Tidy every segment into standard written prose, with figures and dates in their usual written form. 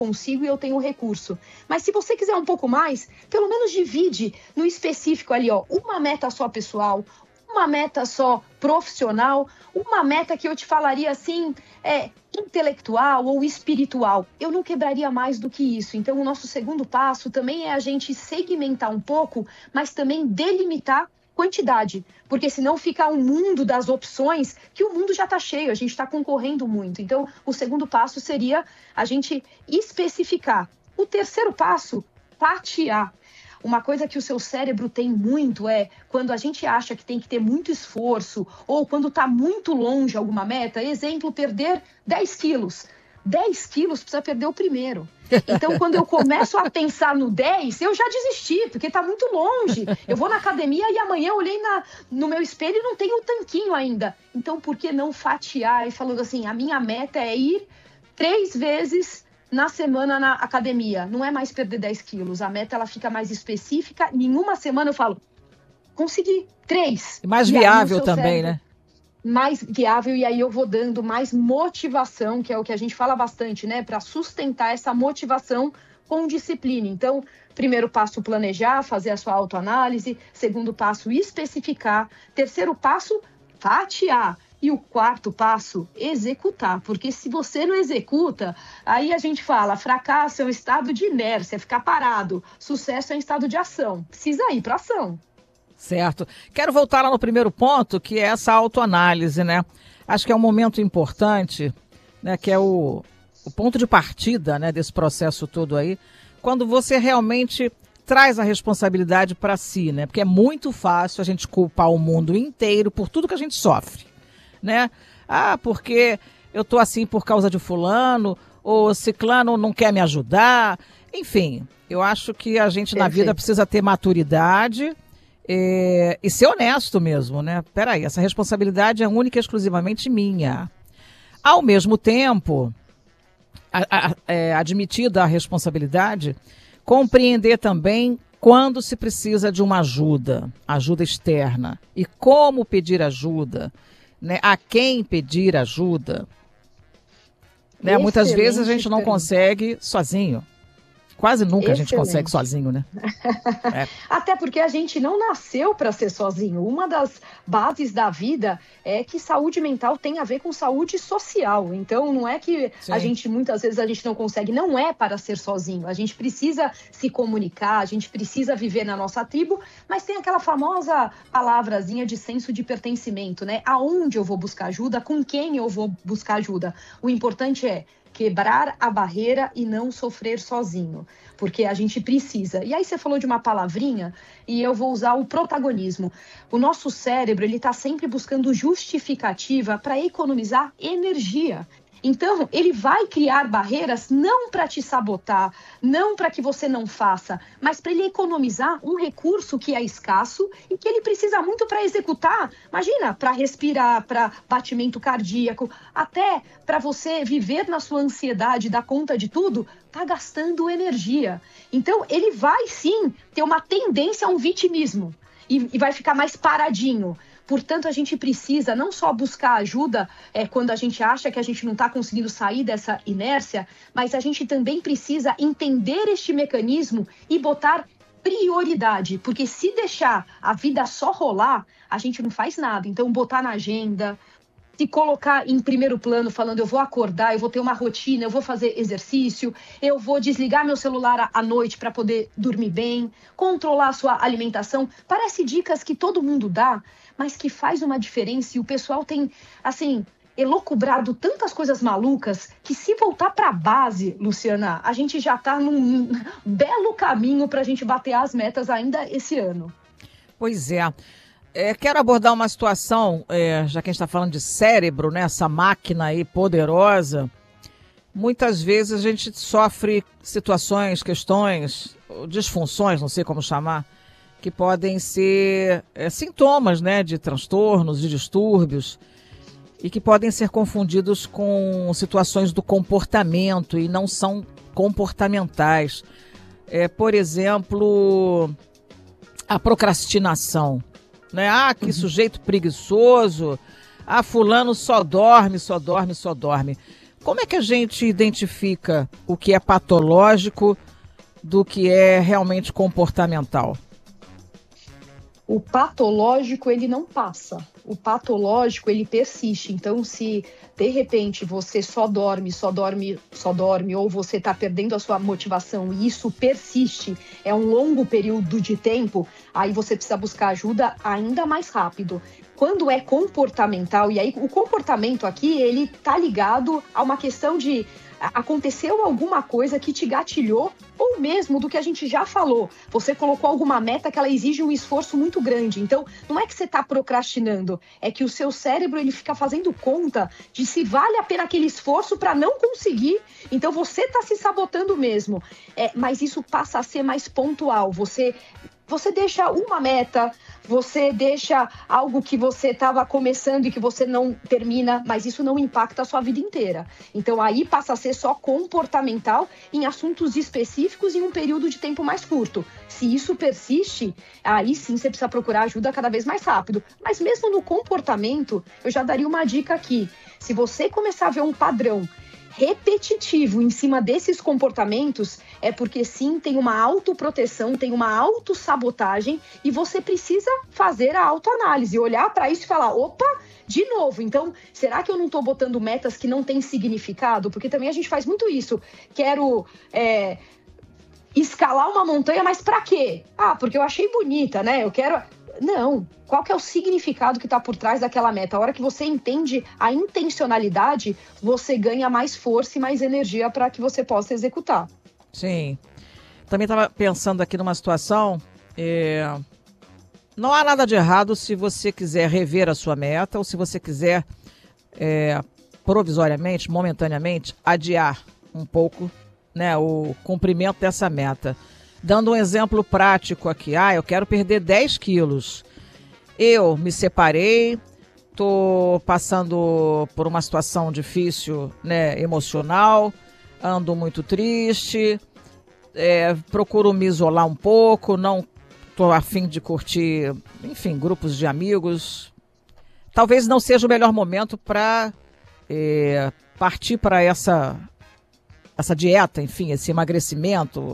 consigo e eu tenho recurso. Mas se você quiser um pouco mais, pelo menos divide no específico ali, ó, uma meta só pessoal, uma meta só profissional, uma meta que eu te falaria assim, intelectual ou espiritual. Eu não quebraria mais do que isso. Então, o nosso segundo passo também é a gente segmentar um pouco, mas também delimitar quantidade, porque senão fica um mundo das opções que o mundo já está cheio, a gente está concorrendo muito. Então, o segundo passo seria a gente especificar. O terceiro passo, fatiar. Uma coisa que o seu cérebro tem muito é quando a gente acha que tem que ter muito esforço ou quando está muito longe alguma meta, exemplo, perder 10 quilos. 10 quilos precisa perder o primeiro. Então, quando eu começo a pensar no 10, eu já desisti, porque está muito longe. Eu vou na academia e amanhã eu olhei no meu espelho e não tenho o tanquinho ainda. Então, por que não fatiar e falando assim, a minha meta é ir 3 vezes na semana na academia. Não é mais perder 10 quilos. A meta ela fica mais específica. Em uma semana eu falo, consegui 3. E mais viável também, né? Mais viável, e aí eu vou dando mais motivação, que é o que a gente fala bastante, né? Para sustentar essa motivação com disciplina. Então, primeiro passo, planejar, fazer a sua autoanálise. Segundo passo, especificar. Terceiro passo, fatiar. E o quarto passo, executar. Porque se você não executa, aí a gente fala, fracasso é um estado de inércia, ficar parado. Sucesso é um estado de ação. Precisa ir para ação. Certo. Quero voltar lá no primeiro ponto, que é essa autoanálise, né? Acho que é um momento importante, né? Que é o ponto de partida, né? Desse processo todo aí, quando você realmente traz a responsabilidade para si, né? Porque é muito fácil a gente culpar o mundo inteiro por tudo que a gente sofre, né? Ah, porque eu tô assim por causa de fulano, ou ciclano não quer me ajudar. Enfim, eu acho que a gente na vida precisa ter maturidade e ser honesto mesmo, né? Peraí, essa responsabilidade é única e exclusivamente minha. Ao mesmo tempo, admitida a responsabilidade, compreender também quando se precisa de uma ajuda externa e como pedir ajuda, né? A quem pedir ajuda. Né? Muitas vezes a gente não consegue sozinho. Quase nunca a gente consegue sozinho, né? Até porque a gente não nasceu para ser sozinho. Uma das bases da vida é que saúde mental tem a ver com saúde social. Então, não é que a gente, muitas vezes, a gente não consegue. Não é para ser sozinho. A gente precisa se comunicar, a gente precisa viver na nossa tribo, mas tem aquela famosa palavrazinha de senso de pertencimento, né? Aonde eu vou buscar ajuda, com quem eu vou buscar ajuda. O importante é quebrar a barreira e não sofrer sozinho, porque a gente precisa. E aí você falou de uma palavrinha e eu vou usar o protagonismo. O nosso cérebro, ele está sempre buscando justificativa para economizar energia. Então, ele vai criar barreiras não para te sabotar, não para que você não faça, mas para ele economizar um recurso que é escasso e que ele precisa muito para executar. Imagina, para respirar, para batimento cardíaco, até para você viver na sua ansiedade, dar conta de tudo, tá gastando energia. Então, ele vai sim ter uma tendência a um vitimismo e vai ficar mais paradinho. Portanto, a gente precisa não só buscar ajuda quando a gente acha que a gente não está conseguindo sair dessa inércia, mas a gente também precisa entender este mecanismo e botar prioridade. Porque se deixar a vida só rolar, a gente não faz nada. Então, botar na agenda, se colocar em primeiro plano, falando eu vou acordar, eu vou ter uma rotina, eu vou fazer exercício, eu vou desligar meu celular à noite para poder dormir bem, controlar a sua alimentação. Parece dicas que todo mundo dá, mas que faz uma diferença e o pessoal tem, assim, elucubrado tantas coisas malucas que se voltar para a base, Luciana, a gente já está num belo caminho para a gente bater as metas ainda esse ano. Pois é. Quero abordar uma situação, já que a gente está falando de cérebro, né, essa máquina aí poderosa. Muitas vezes a gente sofre situações, questões, disfunções, não sei como chamar, que podem ser sintomas, né, de transtornos, de distúrbios, e que podem ser confundidos com situações do comportamento e não são comportamentais. Por exemplo, a procrastinação. Né? Ah, que sujeito preguiçoso. Ah, fulano só dorme. Como é que a gente identifica o que é patológico do que é realmente comportamental? O patológico, ele não passa. O patológico, ele persiste. Então, se de repente você só dorme, ou você está perdendo a sua motivação e isso persiste, é um longo período de tempo, aí você precisa buscar ajuda ainda mais rápido. Quando é comportamental, e aí o comportamento aqui, ele tá ligado a uma questão de aconteceu alguma coisa que te gatilhou, ou mesmo do que a gente já falou. Você colocou alguma meta que ela exige um esforço muito grande. Então, não é que você está procrastinando, é que o seu cérebro ele fica fazendo conta de se vale a pena aquele esforço para não conseguir. Então, você está se sabotando mesmo. Mas isso passa a ser mais pontual. Você deixa uma meta, você deixa algo que você estava começando e que você não termina, mas isso não impacta a sua vida inteira. Então aí passa a ser só comportamental em assuntos específicos em um período de tempo mais curto. Se isso persiste, aí sim você precisa procurar ajuda cada vez mais rápido. Mas mesmo no comportamento, eu já daria uma dica aqui. Se você começar a ver um padrão repetitivo em cima desses comportamentos, é porque sim, tem uma autoproteção, tem uma autossabotagem e você precisa fazer a autoanálise, olhar para isso e falar, opa, de novo, então, será que eu não estou botando metas que não têm significado? Porque também a gente faz muito isso, quero escalar uma montanha, mas para quê? Porque eu achei bonita, né? Eu quero... Não, qual que é o significado que está por trás daquela meta? A hora que você entende a intencionalidade, você ganha mais força e mais energia para que você possa executar. Sim. Também estava pensando aqui numa situação, não há nada de errado se você quiser rever a sua meta ou se você quiser provisoriamente, momentaneamente, adiar um pouco, né, o cumprimento dessa meta. Dando um exemplo prático aqui, eu quero perder 10 quilos. Eu me separei, estou passando por uma situação difícil, né, emocional, ando muito triste, procuro me isolar um pouco, não estou a fim de curtir, enfim, grupos de amigos. Talvez não seja o melhor momento para partir para essa dieta, enfim, esse emagrecimento,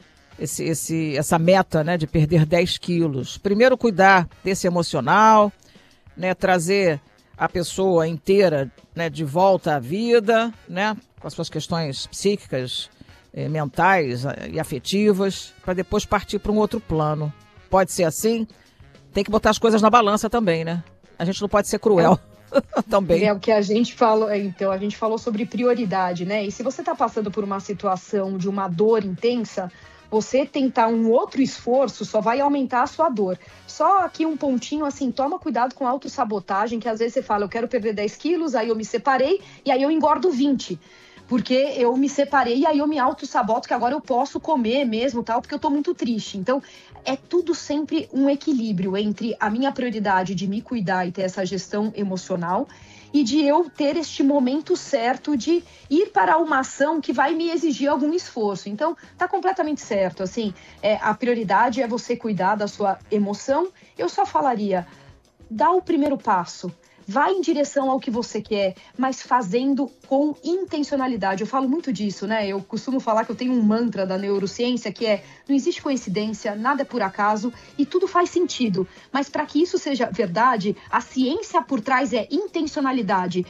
essa meta, né, de perder 10 quilos. Primeiro, cuidar desse emocional, né, trazer a pessoa inteira, né, de volta à vida, né, com as suas questões psíquicas, mentais e afetivas, para depois partir para um outro plano. Pode ser assim? Tem que botar as coisas na balança também, né? A gente não pode ser cruel. Também. É o que a gente falou, então a gente falou sobre prioridade, né? E se você está passando por uma situação de uma dor intensa, você tentar um outro esforço só vai aumentar a sua dor. Só aqui um pontinho, assim, toma cuidado com a autossabotagem, que às vezes você fala, eu quero perder 10 quilos, aí eu me separei, e aí eu engordo 20. Porque eu me separei e aí eu me autossaboto, que agora eu posso comer mesmo, tal, porque eu tô muito triste. Então, é tudo sempre um equilíbrio entre a minha prioridade de me cuidar e ter essa gestão emocional e de eu ter este momento certo de ir para uma ação que vai me exigir algum esforço. Então, tá completamente certo, assim, a prioridade é você cuidar da sua emoção. Eu só falaria, dá o primeiro passo. Vai em direção ao que você quer, mas fazendo com intencionalidade. Eu falo muito disso, né? Eu costumo falar que eu tenho um mantra da neurociência que é: não existe coincidência, nada é por acaso e tudo faz sentido. Mas para que isso seja verdade, a ciência por trás é intencionalidade.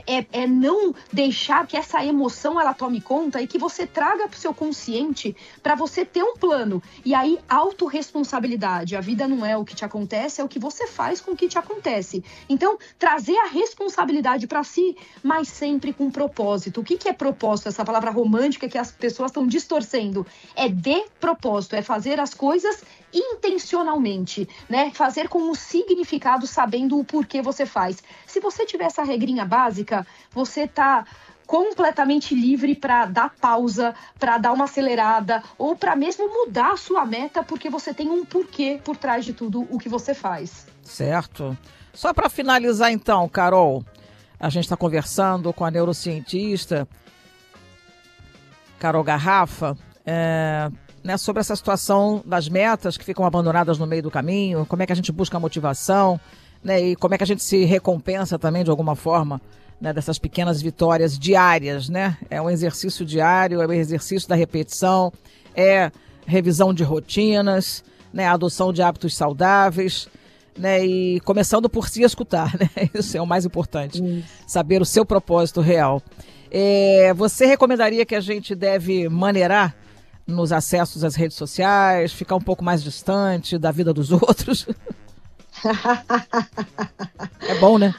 É não deixar que essa emoção ela tome conta e que você traga para o seu consciente para você ter um plano. E aí, autorresponsabilidade. A vida não é o que te acontece, é o que você faz com o que te acontece. Então, trazer a responsabilidade para si, mas sempre com propósito. O que é propósito? Essa palavra romântica que as pessoas estão distorcendo. É de propósito, é fazer as coisas intencionalmente, né? Fazer com o significado, sabendo o porquê você faz. Se você tiver essa regrinha básica, você tá completamente livre para dar pausa, para dar uma acelerada ou para mesmo mudar a sua meta, porque você tem um porquê por trás de tudo o que você faz. Certo. Só para finalizar então, Carol, a gente está conversando com a neurocientista Carol Garrafa, né, sobre essa situação das metas que ficam abandonadas no meio do caminho, como é que a gente busca a motivação, né, e como é que a gente se recompensa também de alguma forma, né, dessas pequenas vitórias diárias, né? É um exercício diário, é um exercício da repetição, é revisão de rotinas, né, adoção de hábitos saudáveis, né, e começando por se escutar, né? Isso é o mais importante, saber o seu propósito real. Você recomendaria que a gente deve maneirar nos acessos às redes sociais, ficar um pouco mais distante da vida dos outros? É bom, né?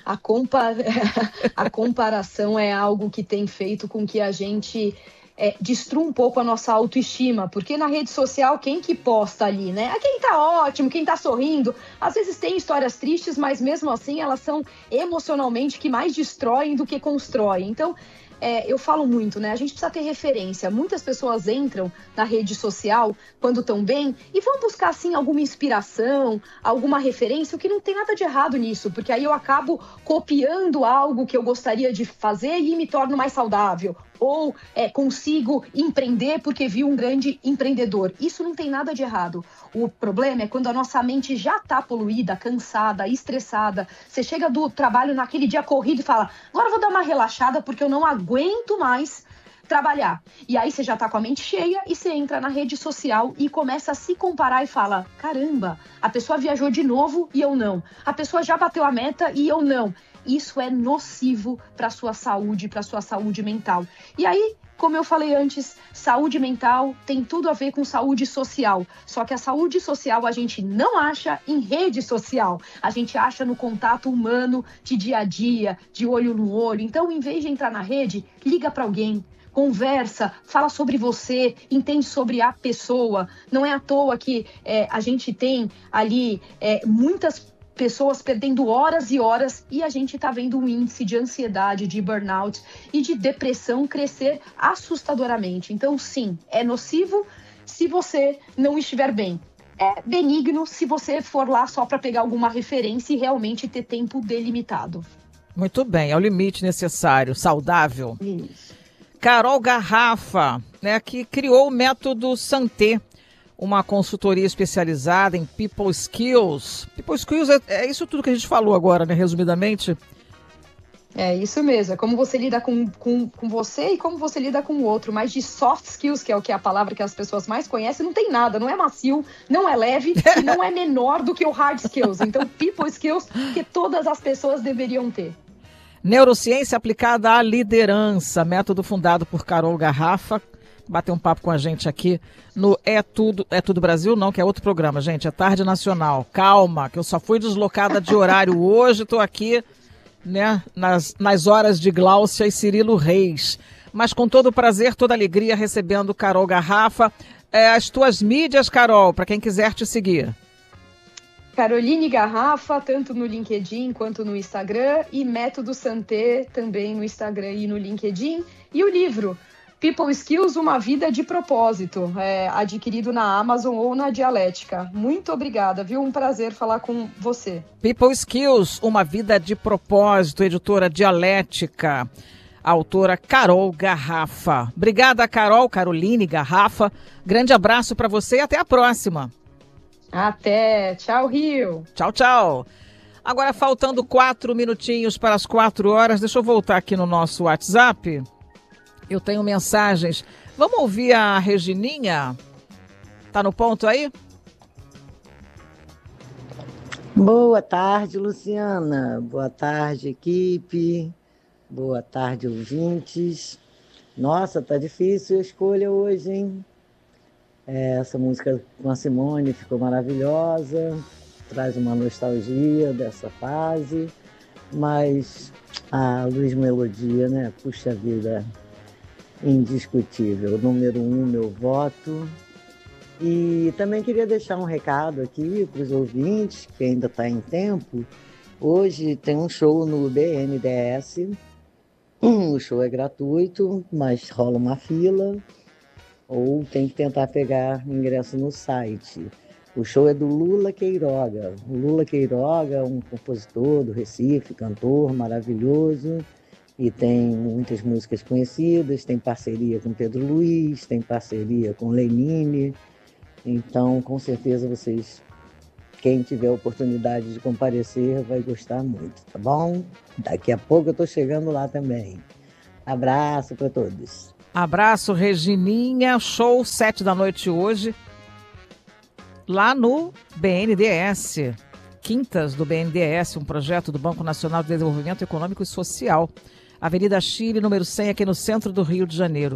A comparação é algo que tem feito com que a gente destrua um pouco a nossa autoestima, porque na rede social, quem que posta ali, né? Quem tá ótimo, quem tá sorrindo, às vezes tem histórias tristes, mas mesmo assim elas são emocionalmente que mais destroem do que constroem. Então, eu falo muito, né? A gente precisa ter referência. Muitas pessoas entram na rede social quando estão bem e vão buscar, assim, alguma inspiração, alguma referência, o que não tem nada de errado nisso, porque aí eu acabo copiando algo que eu gostaria de fazer e me torno mais saudável. Ou consigo empreender porque vi um grande empreendedor. Isso não tem nada de errado. O problema é quando a nossa mente já está poluída, cansada, estressada. Você chega do trabalho naquele dia corrido e fala, agora eu vou dar uma relaxada porque eu não aguento mais trabalhar. E aí você já está com a mente cheia e você entra na rede social e começa a se comparar e fala, caramba, a pessoa viajou de novo e eu não. A pessoa já bateu a meta e eu não. Isso é nocivo para a sua saúde mental. E aí, como eu falei antes, saúde mental tem tudo a ver com saúde social. Só que a saúde social a gente não acha em rede social. A gente acha no contato humano de dia a dia, de olho no olho. Então, em vez de entrar na rede, liga para alguém. Conversa, fala sobre você, entende sobre a pessoa. Não é à toa que a gente tem ali muitas pessoas perdendo horas e horas e a gente está vendo um índice de ansiedade, de burnout e de depressão crescer assustadoramente. Então, sim, é nocivo se você não estiver bem. É benigno se você for lá só para pegar alguma referência e realmente ter tempo delimitado. Muito bem, é o limite necessário, saudável. Isso. Carol Garrafa, né, que criou o método Santé, uma consultoria especializada em People Skills. People Skills é isso tudo que a gente falou agora, né, resumidamente? É isso mesmo, é como você lida com você e como você lida com o outro, mas de soft skills, que é a palavra que as pessoas mais conhecem, não tem nada, não é macio, não é leve e não é menor do que o hard skills. Então, People Skills que todas as pessoas deveriam ter. Neurociência aplicada à liderança, método fundado por Carol Garrafa. Bater um papo com a gente aqui no É Tudo Brasil, não, que é outro programa, gente, é Tarde Nacional. Calma, que eu só fui deslocada de horário hoje, estou aqui, né, nas horas de Gláucia e Cirilo Reis. Mas com todo prazer, toda alegria, recebendo Carol Garrafa. As tuas mídias, Carol, para quem quiser te seguir. Caroline Garrafa, tanto no LinkedIn quanto no Instagram, e Método Santé também no Instagram e no LinkedIn. E o livro People Skills, Uma Vida de Propósito, adquirido na Amazon ou na Dialética. Muito obrigada, viu? Um prazer falar com você. People Skills, Uma Vida de Propósito, editora Dialética, autora Carol Garrafa. Obrigada, Carol, Caroline Garrafa. Grande abraço para você e até a próxima. Até. Tchau, Rio. Tchau, tchau. Agora, faltando 4 minutinhos para as 4 horas, deixa eu voltar aqui no nosso WhatsApp. Eu tenho mensagens. Vamos ouvir a Regininha? Tá no ponto aí? Boa tarde, Luciana. Boa tarde, equipe. Boa tarde, ouvintes. Nossa, tá difícil a escolha hoje, hein? Essa música com a Simone ficou maravilhosa, traz uma nostalgia dessa fase, mas a Luiz Melodia, né? Puxa vida, indiscutível. Número 1, meu voto. E também queria deixar um recado aqui para os ouvintes, que ainda está em tempo. Hoje tem um show no BNDES. O show é gratuito, mas rola uma fila. Ou tem que tentar pegar ingresso no site. O show é do Lula Queiroga. O Lula Queiroga é um compositor do Recife, cantor maravilhoso, e tem muitas músicas conhecidas, tem parceria com Pedro Luiz, tem parceria com Lenine. Então, com certeza, vocês quem tiver a oportunidade de comparecer vai gostar muito, tá bom? Daqui a pouco eu tô chegando lá também. Abraço para todos. Abraço, Regininha. Show 7 da noite hoje, lá no BNDES. Quintas do BNDES, um projeto do Banco Nacional de Desenvolvimento Econômico e Social. Avenida Chile, número 100, aqui no centro do Rio de Janeiro.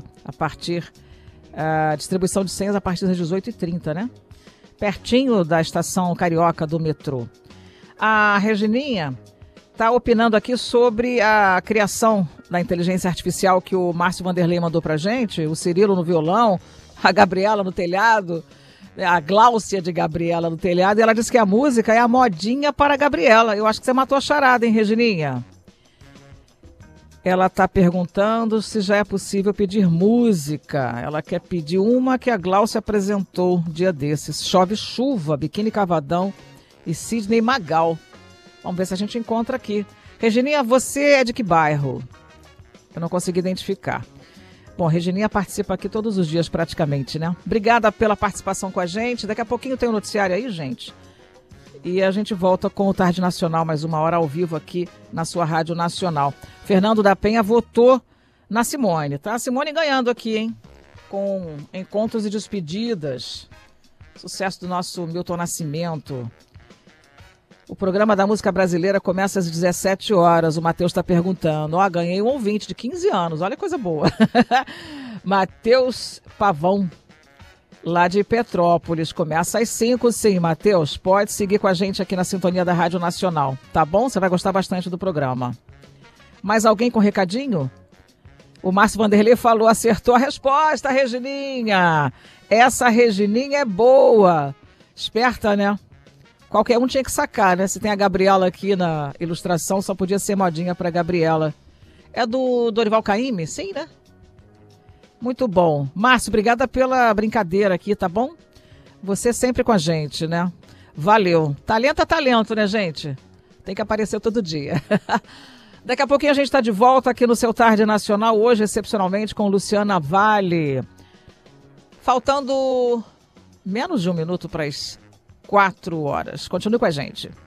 A distribuição de senhas a partir das 18h30, né? Pertinho da estação Carioca do metrô. A Regininha está opinando aqui sobre a criação da inteligência artificial que o Márcio Vanderlei mandou pra gente, o Cirilo no violão, a Gabriela no telhado, a Gláucia de Gabriela no telhado, e ela disse que a música é a modinha para a Gabriela. Eu acho que você matou a charada, hein, Regininha? Ela está perguntando se já é possível pedir música. Ela quer pedir uma que a Gláucia apresentou um dia desses. Chove Chuva, Biquíni Cavadão e Sidney Magal. Vamos ver se a gente encontra aqui. Regininha, você é de que bairro? Eu não consegui identificar. Bom, Regininha participa aqui todos os dias praticamente, né? Obrigada pela participação com a gente. Daqui a pouquinho tem um noticiário aí, gente. E a gente volta com o Tarde Nacional, mais uma hora ao vivo aqui na sua Rádio Nacional. Fernando da Penha votou na Simone, tá? A Simone ganhando aqui, hein? Com encontros e despedidas. Sucesso do nosso Milton Nascimento. O programa da música brasileira começa às 17 horas. O Matheus está perguntando. Ó, ganhei um ouvinte de 15 anos. Olha que coisa boa. Matheus Pavão, lá de Petrópolis. Começa às 5, sim, Matheus. Pode seguir com a gente aqui na sintonia da Rádio Nacional. Tá bom? Você vai gostar bastante do programa. Mais alguém com recadinho? O Márcio Vanderlei falou, acertou a resposta, Regininha. Essa Regininha é boa. Esperta, né? Qualquer um tinha que sacar, né? Se tem a Gabriela aqui na ilustração, só podia ser modinha para Gabriela. É do Dorival Caymmi? Sim, né? Muito bom. Márcio, obrigada pela brincadeira aqui, tá bom? Você sempre com a gente, né? Valeu. Talento é talento, né, gente? Tem que aparecer todo dia. Daqui a pouquinho a gente está de volta aqui no seu Tarde Nacional, hoje, excepcionalmente, com Luciana Vale. Faltando menos de um minuto para as 4 horas. Continue com a gente.